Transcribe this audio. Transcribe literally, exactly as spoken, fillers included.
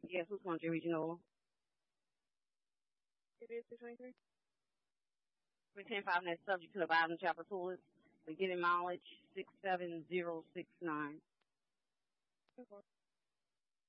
Yes, who's going to regional? It is two twenty-three. three ten five, and that's subject to the Biden chapter two. Beginning mileage six seven zero six nine. Okay.